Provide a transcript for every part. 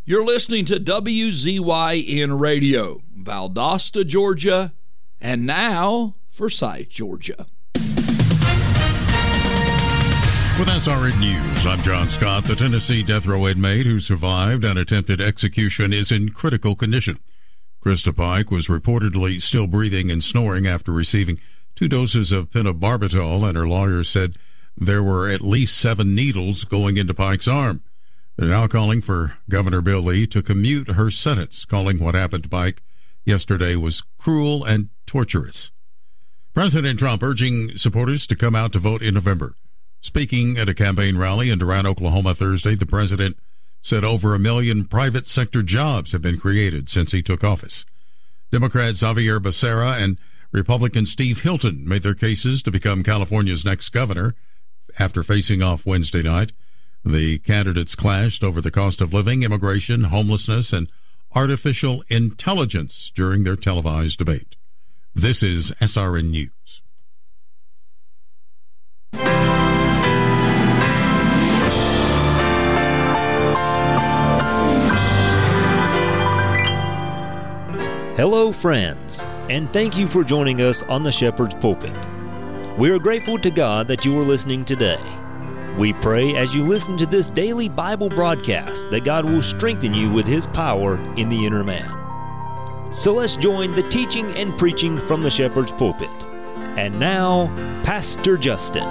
You're listening to WZYN Radio, Valdosta, Georgia, and now Forsyth, Georgia. With SRN News, I'm John Scott. The Tennessee death row inmate who survived an attempted execution is in critical condition. Krista Pike was reportedly still breathing and snoring after receiving 2 doses of pentobarbital, and her lawyer said there were at least 7 needles going into Pike's arm. They're now calling for Governor Bill Lee to commute her sentence, calling what happened to Pike yesterday was cruel and torturous. President Trump urging supporters to come out to vote in November. Speaking at a campaign rally in Durant, Oklahoma Thursday, the president said over 1 million private sector jobs have been created since he took office. Democrat Xavier Becerra and Republican Steve Hilton made their cases to become California's next governor after facing off Wednesday night. The candidates clashed over the cost of living, immigration, homelessness, and artificial intelligence during their televised debate. This is SRN News. Hello, friends, and thank you for joining us on the Shepherd's Pulpit. We are grateful to God that you are listening today. We pray as you listen to this daily Bible broadcast that God will strengthen you with His power in the inner man. So let's join the teaching and preaching from the Shepherd's Pulpit. And now, Pastor Justin.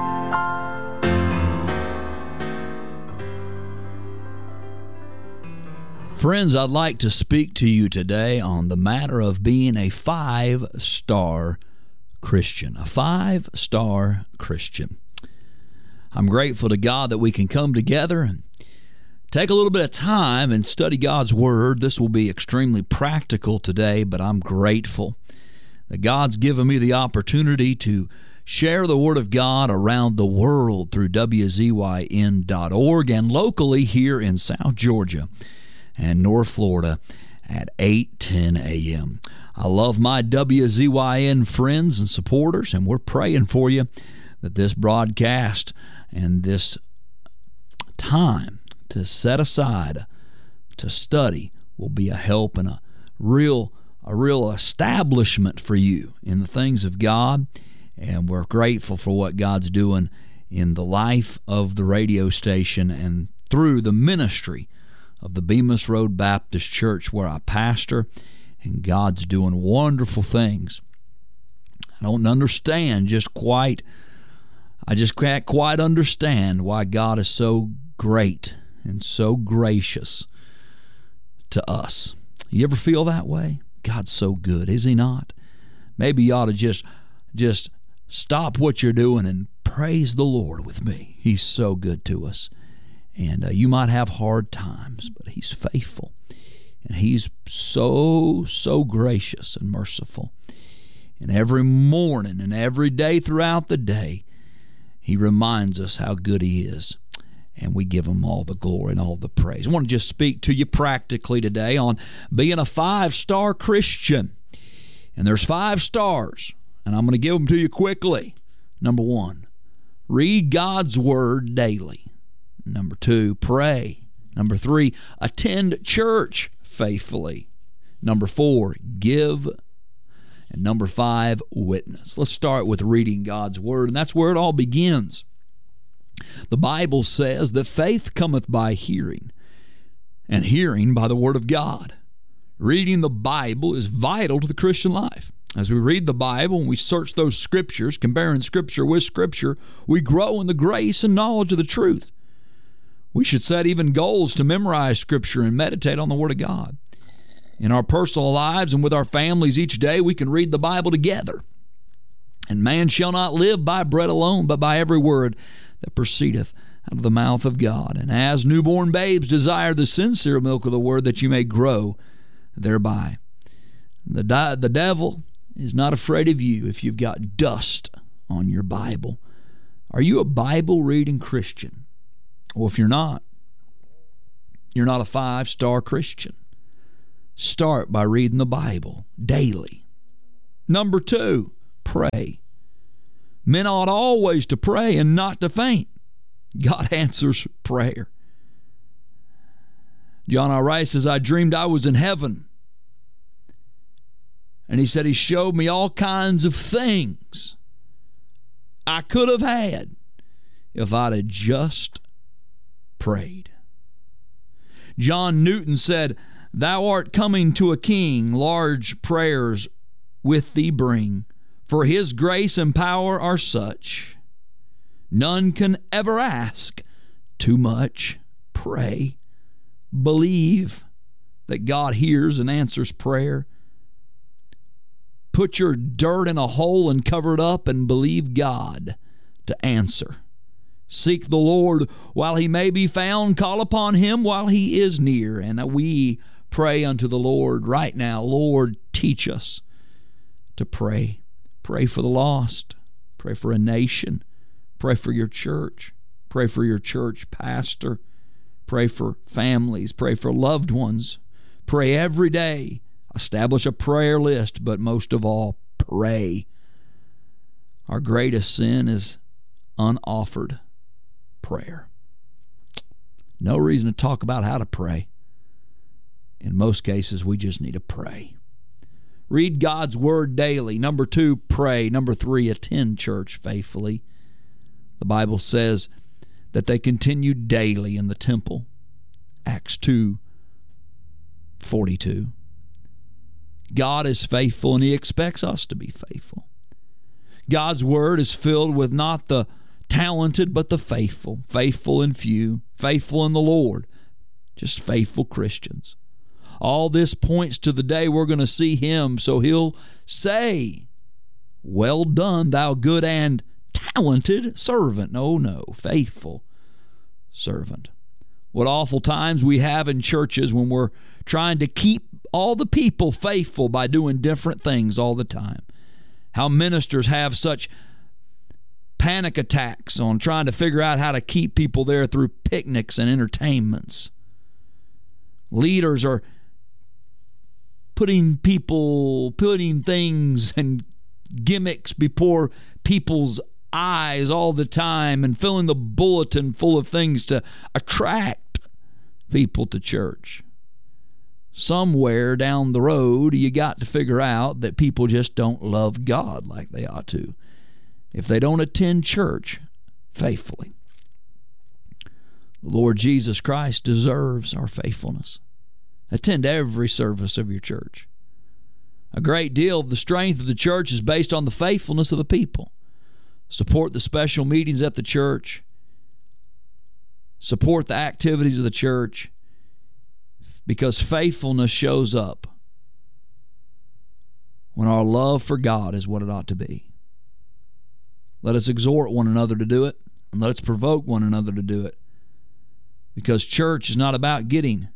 Friends, I'd like to speak to you today on the matter of being a 5-star Christian. A 5-star Christian. I'm grateful to God that we can come together and take a little bit of time and study God's Word. This will be extremely practical today, but I'm grateful that God's given me the opportunity to share the Word of God around the world through WZYN.org and locally here in South Georgia and North Florida at 8:10 a.m. I love my WZYN friends and supporters, and we're praying for you that this broadcast and this time to set aside to study will be a help and a real establishment for you in the things of God. And we're grateful for what God's doing in the life of the radio station and through the ministry of the Bemis Road Baptist Church where I pastor, and God's doing wonderful things. I don't understand I just can't quite understand why God is so great and so gracious to us. You ever feel that way? God's so good, is He not? Maybe you ought to just stop what you're doing and praise the Lord with me. He's so good to us. And you might have hard times, but He's faithful. And He's so gracious and merciful. And every morning and every day throughout the day, He reminds us how good He is, and we give Him all the glory and all the praise. I want to just speak to you practically today on being a 5-star Christian. And there's 5 stars, and I'm going to give them to you quickly. Number 1, read God's Word daily. Number 2, pray. Number 3, attend church faithfully. Number 4, give. And number 5, witness. Let's start with reading God's Word, and that's where it all begins. The Bible says that faith cometh by hearing, and hearing by the Word of God. Reading the Bible is vital to the Christian life. As we read the Bible and we search those Scriptures, comparing Scripture with Scripture, we grow in the grace and knowledge of the truth. We should set even goals to memorize Scripture and meditate on the Word of God. In our personal lives and with our families each day, we can read the Bible together. And man shall not live by bread alone, but by every word that proceedeth out of the mouth of God. And as newborn babes desire the sincere milk of the Word, that you may grow thereby. The devil is not afraid of you if you've got dust on your Bible. Are you a Bible-reading Christian? Well, if you're not a 5-star Christian. Start by reading the Bible daily. Number 2, pray. Men ought always to pray and not to faint. God answers prayer. John R. Rice says, I dreamed I was in heaven. And he said he showed me all kinds of things I could have had if I'd have just prayed. John Newton said, Thou art coming to a king, large prayers with thee bring, for his grace and power are such, none can ever ask too much. Pray, believe that God hears and answers prayer. Put your dirt in a hole and cover it up and believe God to answer. Seek the Lord while he may be found. Call upon him while he is near. And we pray unto the Lord right now. Lord, teach us to pray. Pray for the lost. Pray for a nation. Pray for your church. Pray for your church pastor. Pray for families. Pray for loved ones. Pray every day. Establish a prayer list, but most of all, pray. Our greatest sin is unoffered prayer. No reason to talk about how to pray. In most cases, we just need to pray. Read God's Word daily. Number 2, pray. Number 3, attend church faithfully. The Bible says that they continued daily in the temple. Acts 2:42. God is faithful, and he expects us to be faithful. God's Word is filled with not the talented, but the faithful. Faithful and few. Faithful in the Lord. Just faithful Christians. All this points to the day we're going to see him, so he'll say, Well done, thou good and talented servant. No, faithful servant. What awful times we have in churches when we're trying to keep all the people faithful by doing different things all the time. How ministers have such panic attacks on trying to figure out how to keep people there through picnics and entertainments. Leaders are putting things and gimmicks before people's eyes all the time and filling the bulletin full of things to attract people to church. Somewhere down the road, you got to figure out that people just don't love God like they ought to if they don't attend church faithfully. The Lord Jesus Christ deserves our faithfulness. Attend every service of your church. A great deal of the strength of the church is based on the faithfulness of the people. Support the special meetings at the church. Support the activities of the church, because faithfulness shows up when our love for God is what it ought to be. Let us exhort one another to do it, and let us provoke one another to do it, because church is not about getting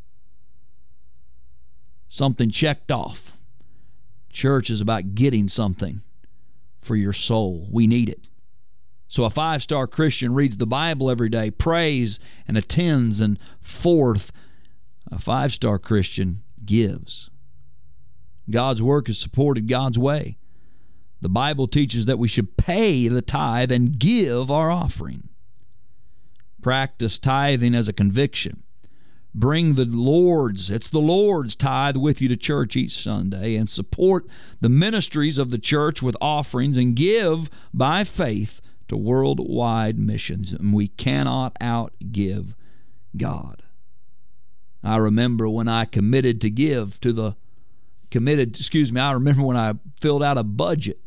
something checked off. Church is about getting something for your soul. We need it. So a 5-star Christian reads the Bible every day, prays and attends, and fourth, a 5-star Christian gives. God's work is supported God's way. The Bible teaches that we should pay the tithe and give our offering. Practice tithing as a conviction. Bring the Lord's tithe with you to church each Sunday, and support the ministries of the church with offerings, and give by faith to worldwide missions. And we cannot outgive God. I remember when I committed to give to the I remember when I filled out a budget.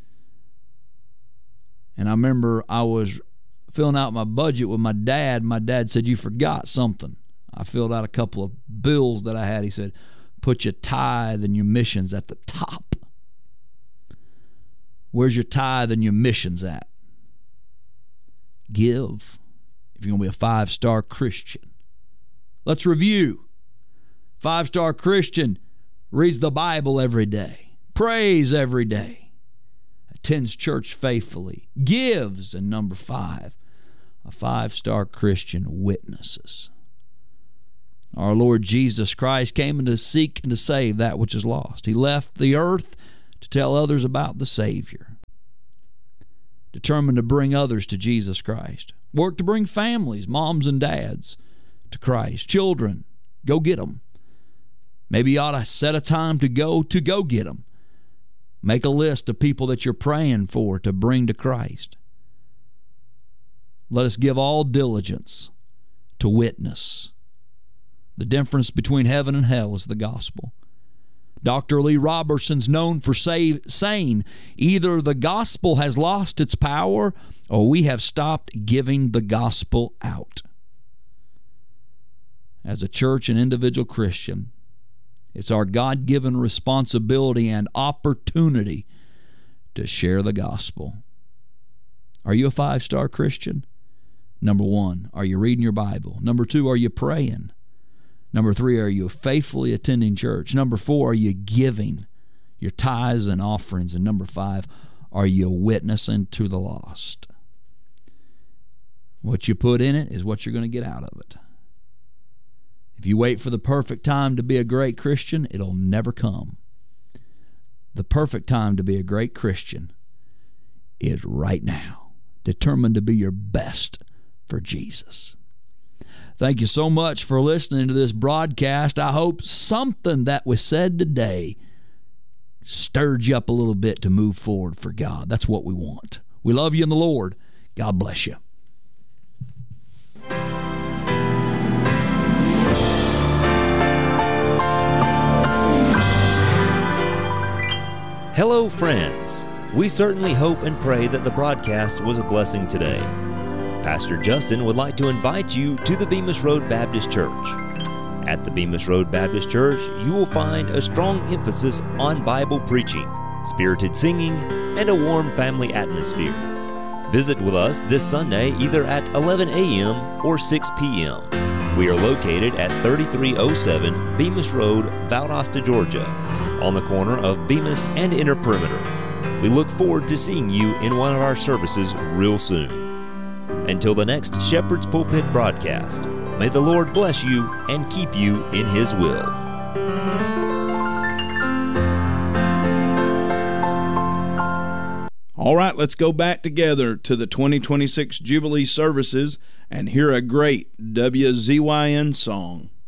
And I remember I was filling out my budget with my dad. My dad said, "You forgot something." I filled out a couple of bills that I had. He said, "Put your tithe and your missions at the top." Where's your tithe and your missions at? Give if you're going to be a 5-star Christian. Let's review. 5-star Christian reads the Bible every day, prays every day, attends church faithfully, gives, and number 5, a 5-star Christian witnesses. Our Lord Jesus Christ came to seek and to save that which is lost. He left the earth to tell others about the Savior. Determined to bring others to Jesus Christ. Work to bring families, moms and dads, to Christ. Children, Go get them. Maybe you ought to set a time to go get them. Make a list of people that you're praying for to bring to Christ. Let us give all diligence to witness. The difference between heaven and hell is the gospel. Dr. Lee Robertson's known for saying, either the gospel has lost its power or we have stopped giving the gospel out. As a church and individual Christian, it's our God-given responsibility and opportunity to share the gospel. Are you a 5-star Christian? Number 1, are you reading your Bible? Number 2, are you praying? Number 3, are you faithfully attending church? Number 4, are you giving your tithes and offerings? And number 5, are you witnessing to the lost? What you put in it is what you're going to get out of it. If you wait for the perfect time to be a great Christian, it'll never come. The perfect time to be a great Christian is right now. Determined to be your best for Jesus. Thank you so much for listening to this broadcast. I hope something that was said today stirred you up a little bit to move forward for God. That's what we want. We love you in the Lord. God bless you. Hello, friends. We certainly hope and pray that the broadcast was a blessing today. Pastor Justin would like to invite you to the Bemis Road Baptist Church. At the Bemis Road Baptist Church, you will find a strong emphasis on Bible preaching, spirited singing, and a warm family atmosphere. Visit with us this Sunday either at 11 a.m. or 6 p.m. We are located at 3307 Bemis Road, Valdosta, Georgia, on the corner of Bemis and Inner Perimeter. We look forward to seeing you in one of our services real soon. Until the next Shepherd's Pulpit broadcast, may the Lord bless you and keep you in His will. All right, let's go back together to the 2026 Jubilee services and hear a great WZYN song.